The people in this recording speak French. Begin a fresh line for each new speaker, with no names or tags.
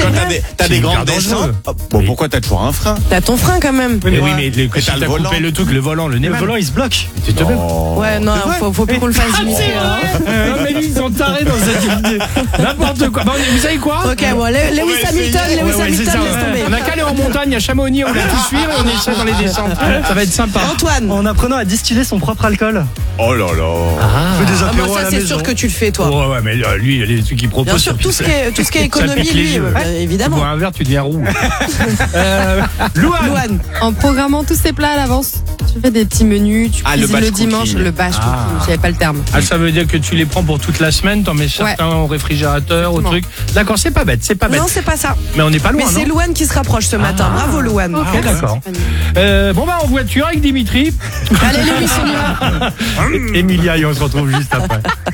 t'as des grandes descentes. Bon, pourquoi t'as toujours un frein?
T'as ton frein quand même.
Oui, mais si
t'as
t'as
le volant.
coupé le truc, le volant, le volant il se bloque. Tu te
Ouais, non, faut plus qu'on le fasse imiter.
Non, mais lui, ils sont tarés dans cette idée. N'importe quoi. Bon, vous savez quoi?
Ok, bon, Lewis Hamilton, laisse tomber.
On n'a qu'à aller en montagne à Chamonix, on va tout suivre et on essaie dans les descentes. Ça va être sympa.
Antoine.
En apprenant à distiller son propre alcool.
Oh là là.
Fais des apéros
Moi,
à
ça,
la
c'est
maison.
sûr que tu le fais, toi.
Ouais, mais lui, les trucs qu'il propose.
Bien sûr, tout ce qui est économie,
pique les
lui,
yeux. Tu
évidemment.
bois un verre, tu deviens roux.
Louane.
En programmant tous ces plats à l'avance, tu fais des petits menus, tu
Ah, le
cuisines
batch
le dimanche,
cooking.
le batch cooking, j'avais pas le terme.
Ah, ça veut dire que tu les prends pour toute la semaine, t'en mets certains au réfrigérateur, au truc. D'accord, c'est pas bête.
Non, c'est pas ça.
Mais on n'est pas loin,
Mais c'est
non?
Louane qui se rapproche ce matin. Bravo, Louane.
Ok, d'accord. Bon, en voiture avec Dimitri.
Allez, Lewis, on y va.
Emilia, et on se retrouve juste après.